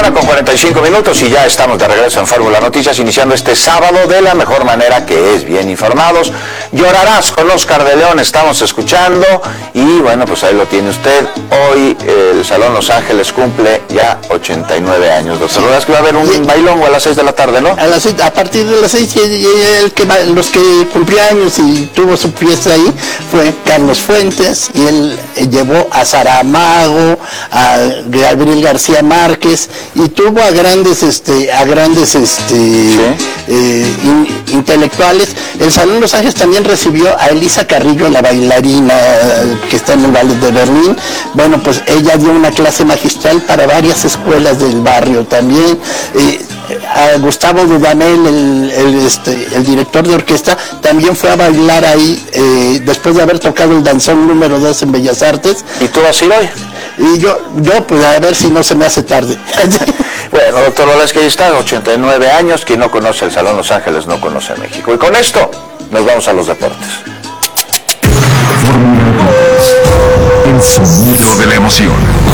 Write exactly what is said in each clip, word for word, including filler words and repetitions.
Una con cuarenta y cinco minutos y ya estamos de regreso en Fórmula Noticias, iniciando este sábado de la mejor manera, que es bien informados. Llorarás con Oscar de León, estamos escuchando, y bueno, pues ahí lo tiene usted. Hoy el Salón Los Ángeles cumple ya ochenta y nueve años, doctor. ¿Verdad que va a haber un bailongo a las seis de la tarde, no? A, las seis, a partir de las seis, el que, los que cumplió años y tuvo su fiesta ahí fue Carlos Fuentes, y él llevó a Saramago, a Gabriel García Márquez, y tuvo a grandes este a grandes este ¿sí? eh, in, intelectuales. El Salón Los Ángeles también recibió a Elisa Carrillo, la bailarina que está en el Ballet de Berlín. Bueno, pues ella dio una clase magistral para varias escuelas del barrio también. eh, a Gustavo Dudamel, el, el, este, el director de orquesta, también fue a bailar ahí eh, después de haber tocado el danzón número dos en Bellas Artes. ¿Y tú vas a ir hoy? Y yo, yo pues a ver si no se me hace tarde. Bueno, doctor Lolas, que ahí está, ochenta y nueve años, quien no conoce el Salón Los Ángeles no conoce México. Y con esto nos vamos a los deportes. El sonido de la emoción.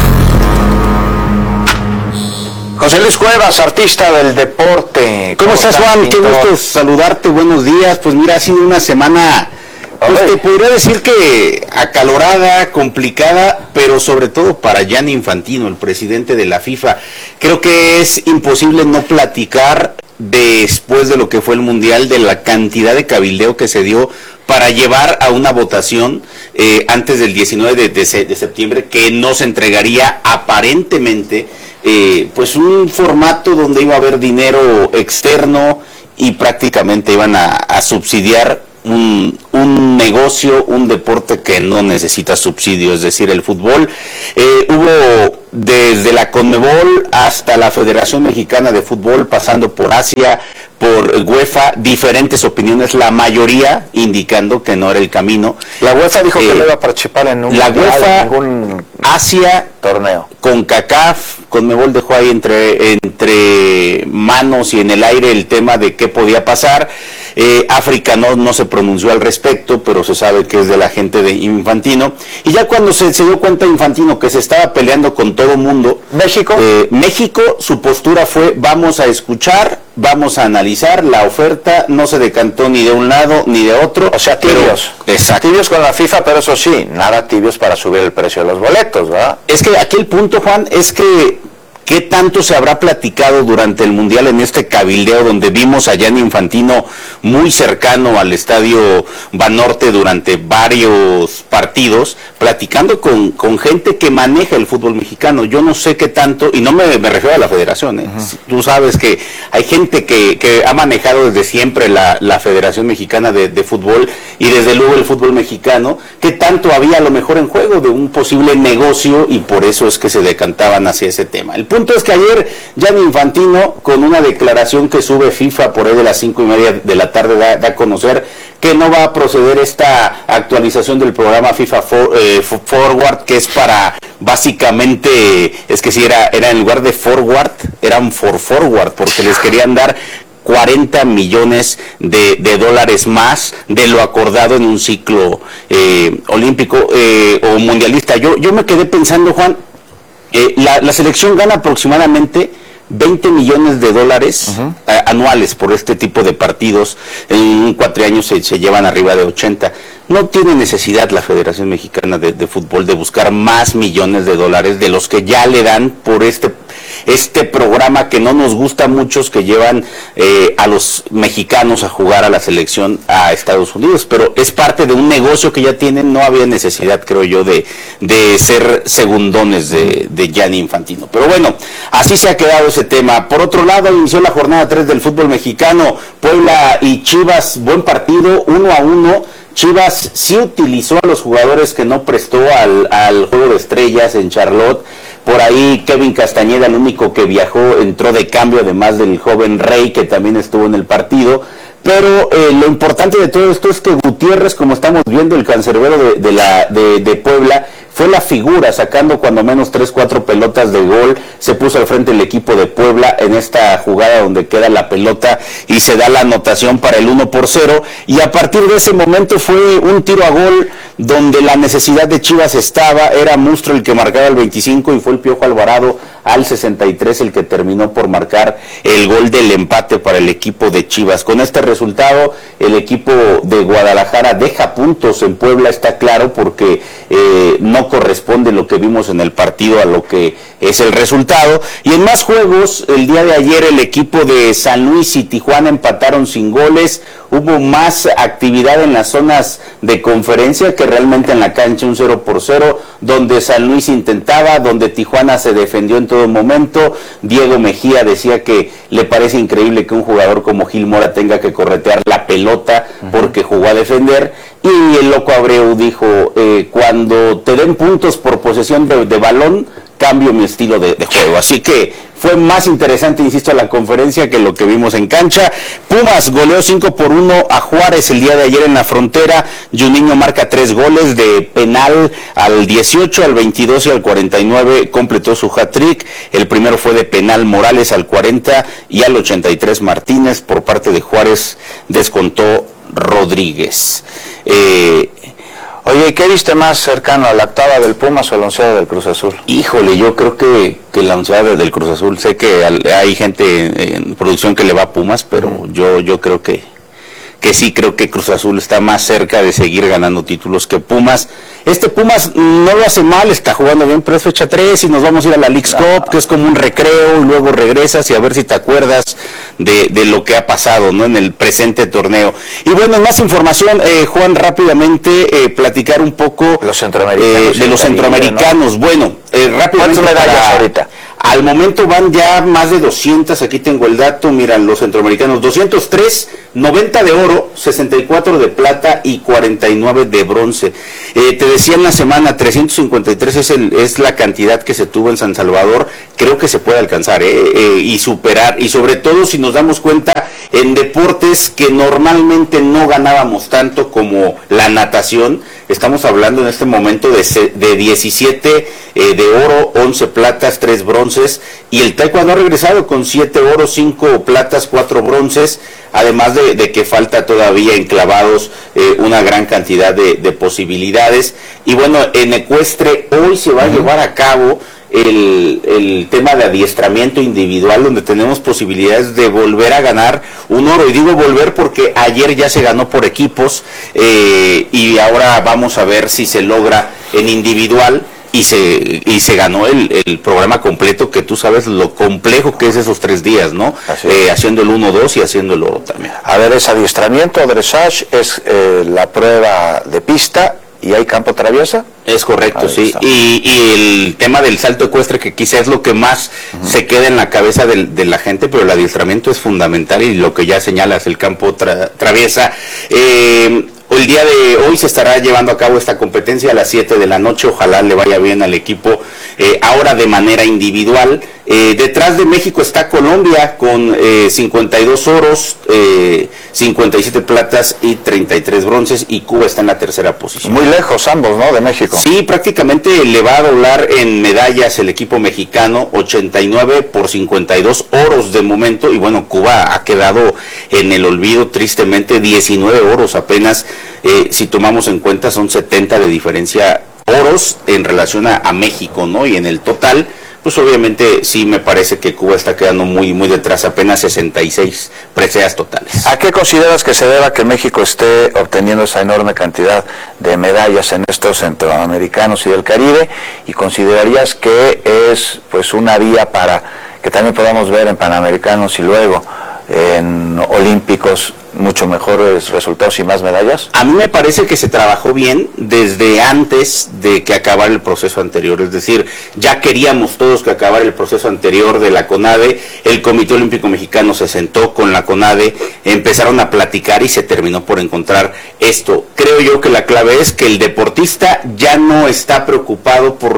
José Luis Cuevas, artista del deporte. ¿Cómo, ¿Cómo estás, Juan? Qué gusto saludarte, buenos días. Pues mira, ha sido una semana, pues te podría decir que acalorada, complicada, pero sobre todo para Gianni Infantino, el presidente de la FIFA. Creo que es imposible no platicar después de lo que fue el Mundial, de la cantidad de cabildeo que se dio para llevar a una votación eh, antes del diecinueve de, de, de septiembre, que no se entregaría aparentemente eh, pues un formato donde iba a haber dinero externo y prácticamente iban a, a subsidiar un, un negocio, un deporte que no necesita subsidio, es decir, el fútbol. Eh, hubo desde la CONMEBOL hasta la Federación Mexicana de Fútbol, pasando por Asia, por UEFA, diferentes opiniones, la mayoría indicando que no era el camino. La UEFA dijo eh, que no iba a participar en un la UEFA, en ningún Asia, torneo. CONCACAF, CONMEBOL dejó ahí entre, entre manos y en el aire el tema de qué podía pasar. Eh, África no, no se pronunció al respecto, pero se sabe que es de la gente de Infantino. Y ya cuando se, se dio cuenta Infantino que se estaba peleando con todo mundo, México, eh, México, su postura fue: vamos a escuchar, vamos a analizar la oferta. No se decantó ni de un lado ni de otro. O sea, tibios. Pero, exacto. Tibios con la FIFA, pero eso sí, nada tibios para subir el precio de los boletos, ¿verdad? Es que aquí el punto, Juan, es que ¿qué tanto se habrá platicado durante el Mundial en este cabildeo donde vimos a Gianni Infantino muy cercano al Estadio Banorte durante varios partidos, platicando con, con gente que maneja el fútbol mexicano? Yo no sé qué tanto, y no me, me refiero a la federación, ¿eh? Uh-huh. Tú sabes que hay gente que, que ha manejado desde siempre la, la Federación Mexicana de, de Fútbol, y desde luego el fútbol mexicano, qué tanto había a lo mejor en juego de un posible negocio, y por eso es que se decantaban hacia ese tema. El punto es que ayer Gianni Infantino, con una declaración que sube FIFA por ahí de las cinco y media de la tarde, da, da a conocer que no va a proceder esta actualización del programa FIFA for, eh, Forward, que es para básicamente, es que si era, era en lugar de Forward, eran for Forward, porque les querían dar cuarenta millones de, de dólares más de lo acordado en un ciclo eh, olímpico eh, o mundialista. Yo, yo me quedé pensando, Juan, Eh, la, la selección gana aproximadamente veinte millones de dólares uh-huh. eh, anuales por este tipo de partidos. En un cuatrienio se, se llevan arriba de ochenta. No tiene necesidad la Federación Mexicana de, de Fútbol de buscar más millones de dólares de los que ya le dan por este este programa que no nos gusta a muchos, que llevan eh, a los mexicanos a jugar a la selección a Estados Unidos, pero es parte de un negocio que ya tienen. No había necesidad, creo yo, de, de ser segundones de, de Gianni Infantino. Pero bueno, así se ha quedado ese tema. Por otro lado, inició la jornada tres del fútbol mexicano. Puebla y Chivas, buen partido, uno a uno. Chivas sí utilizó a los jugadores que no prestó al, al Juego de Estrellas en Charlotte. Por ahí Kevin Castañeda, el único que viajó, entró de cambio, además del joven Rey, que también estuvo en el partido. Pero eh, lo importante de todo esto es que Gutiérrez, como estamos viendo, el cancerbero de, de, la, de, de Puebla, fue la figura, sacando cuando menos tres, cuatro pelotas de gol, se puso al frente el equipo de Puebla en esta jugada donde queda la pelota y se da la anotación para el uno por cero, y a partir de ese momento fue un tiro a gol donde la necesidad de Chivas estaba, era Mustro el que marcaba el veinticinco y fue el Piojo Alvarado al sesenta y tres el que terminó por marcar el gol del empate para el equipo de Chivas. Con este resultado, el equipo de Guadalajara deja puntos en Puebla, está claro, porque eh, no corresponde lo que vimos en el partido a lo que es el resultado. Y en más juegos, el día de ayer el equipo de San Luis y Tijuana empataron sin goles. Hubo más actividad en las zonas de conferencia que realmente en la cancha, un cero por cero, donde San Luis intentaba, donde Tijuana se defendió en todo momento. Diego Mejía decía que le parece increíble que un jugador como Gil Mora tenga que corretear la pelota porque jugó a defender. Y el Loco Abreu dijo, eh, cuando te den puntos por posesión de, de balón, cambio mi estilo de, de juego. Así que fue más interesante, insisto, la conferencia que lo que vimos en cancha. Pumas goleó cinco por uno a Juárez el día de ayer en la Frontera. Juninho marca tres goles de penal al dieciocho, al veintidós y al cuarenta y nueve, completó su hat-trick. El primero fue de penal Morales al cuarenta y al ochenta y tres Martínez. Por parte de Juárez descontó Rodríguez. Eh, Oye, ¿qué viste más cercano, a la octava del Pumas o a la onceava del Cruz Azul? Híjole, yo creo que, que la onceava del Cruz Azul. Sé que al, hay gente en producción que le va a Pumas, pero mm. yo yo creo que, que sí, creo que Cruz Azul está más cerca de seguir ganando títulos que Pumas. Este Pumas no lo hace mal, está jugando bien, pero es fecha tres y nos vamos a ir a la Leagues Cup, no. que es como un recreo, y luego regresas y a ver si te acuerdas de, de lo que ha pasado, ¿no?, en el presente torneo. Y bueno, más información, eh, Juan, rápidamente eh, platicar un poco los centroamericanos, eh, de los centroamericanos. ¿No? Bueno, eh, rápidamente. ¿Cuántas medallas ahorita? Al momento van ya más de doscientas, aquí tengo el dato, miran los centroamericanos, doscientos tres, noventa de oro, sesenta y cuatro de plata y cuarenta y nueve de bronce. Eh, te decía en la semana, trescientos cincuenta y tres es, el, es la cantidad que se tuvo en San Salvador, creo que se puede alcanzar eh, eh, y superar, y sobre todo si nos damos cuenta en deportes que normalmente no ganábamos tanto como la natación. Estamos hablando en este momento de, de diecisiete eh, de oro, once platas, tres bronces, y el taekwondo ha regresado con siete oros, cinco platas, cuatro bronces, además de, de que falta todavía enclavados eh, una gran cantidad de, de posibilidades. Y bueno, en ecuestre hoy se va a llevar a cabo El, el tema de adiestramiento individual, donde tenemos posibilidades de volver a ganar un oro, y digo volver porque ayer ya se ganó por equipos eh, y ahora vamos a ver si se logra en individual y se y se ganó el, el programa completo, que tú sabes lo complejo que es esos tres días, ¿no? Eh, haciendo el uno dos y haciendo el oro también. A ver, es adiestramiento, dressage, es eh, la prueba de pista. ¿Y hay campo traviesa? Es correcto, sí. Y, y el tema del salto ecuestre, que quizás es lo que más uh-huh. se queda en la cabeza de, de la gente, pero el adiestramiento es fundamental, y lo que ya señalas, el campo tra, traviesa. Eh, el día de hoy se estará llevando a cabo esta competencia a las siete de la noche. Ojalá le vaya bien al equipo, eh, ahora de manera individual. Eh, detrás de México está Colombia con eh, cincuenta y dos oros, eh, cincuenta y siete platas y treinta y tres bronces, y Cuba está en la tercera posición. Muy lejos ambos, ¿no?, de México. Sí, prácticamente le va a doblar en medallas el equipo mexicano, ochenta y nueve por cincuenta y dos oros de momento, y bueno, Cuba ha quedado en el olvido tristemente, diecinueve oros apenas, eh, si tomamos en cuenta son setenta de diferencia oros en relación a, a México, ¿no? Y en el total, pues obviamente sí me parece que Cuba está quedando muy muy detrás, apenas sesenta y seis preseas totales. ¿A qué consideras que se deba que México esté obteniendo esa enorme cantidad de medallas en estos centroamericanos y del Caribe? ¿Y considerarías que es pues una vía para que también podamos ver en Panamericanos y luego en Olímpicos mucho mejores resultados y más medallas? A mí me parece que se trabajó bien desde antes de que acabara el proceso anterior, es decir, ya queríamos todos que acabara el proceso anterior de la CONADE, el Comité Olímpico Mexicano se sentó con la CONADE, empezaron a platicar y se terminó por encontrar esto. Creo yo que la clave es que el deportista ya no está preocupado por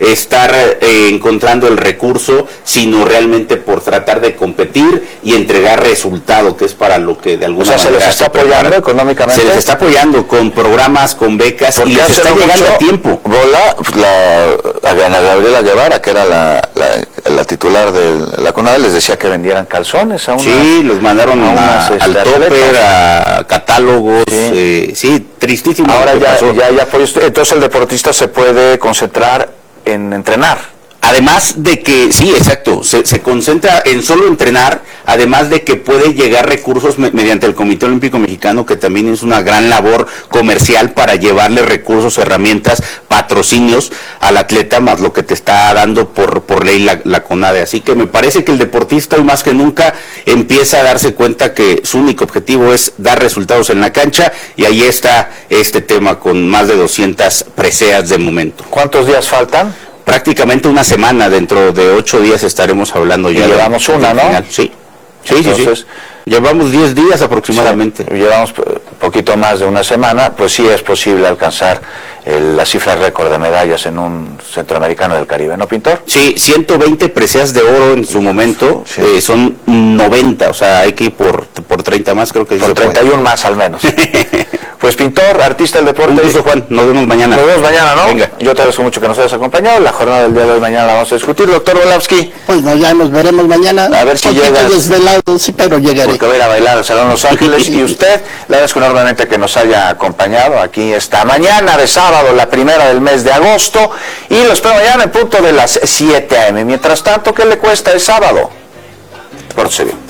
estar eh, encontrando el recurso, sino realmente por tratar de competir y entregar resultado, que es para lo que de alguna o sea, manera se les está apoyando prepara. económicamente. Se les está apoyando con programas, con becas, y les está llegando a tiempo. Bola, la, a Gabriela Guevara, que era la, la, la titular de la CONADE, les decía que vendieran calzones a unas, sí, los mandaron a unas, a, al topper, a catálogos, sí, eh, sí tristísimo. Ahora ya, ya, ya, pues, entonces el deportista se puede concentrar en entrenar. Además de que, sí, exacto, se, se concentra en solo entrenar, además de que puede llegar recursos me, mediante el Comité Olímpico Mexicano, que también es una gran labor comercial para llevarle recursos, herramientas, patrocinios al atleta, más lo que te está dando por, por ley la, la CONADE. Así que me parece que el deportista hoy más que nunca empieza a darse cuenta que su único objetivo es dar resultados en la cancha, y ahí está este tema con más de doscientas preseas de momento. ¿Cuántos días faltan? Prácticamente una semana, dentro de ocho días estaremos hablando ya. Y llevamos una, ¿no? Final. Sí, sí, Entonces, sí, sí. Llevamos diez días aproximadamente. Sí, llevamos un poquito más de una semana, pues sí es posible alcanzar el, la cifra récord de medallas en un centroamericano del Caribe, ¿no, Pintor? Sí, ciento veinte preseas de oro en su momento, sí. eh, son noventa, o sea, hay que ir por, por treinta más, creo que... Por treinta y uno más al menos. Pues Pintor, artista del deporte. Un gusto, Juan, nos vemos mañana. Nos vemos mañana, ¿no? Venga. Yo te agradezco mucho que nos hayas acompañado. La jornada del día de hoy mañana la vamos a discutir. Doctor Volavsky. Pues no, ya nos veremos mañana. A ver si llega. Desvelado, sí, pero llegaré. Porque voy a ir a bailar al Salón Los Ángeles. Y usted, le agradezco enormemente que nos haya acompañado aquí esta mañana de sábado, la primera del mes de agosto. Y lo espero mañana en punto de las siete a eme. Mientras tanto, ¿qué le cuesta el sábado? Por bien.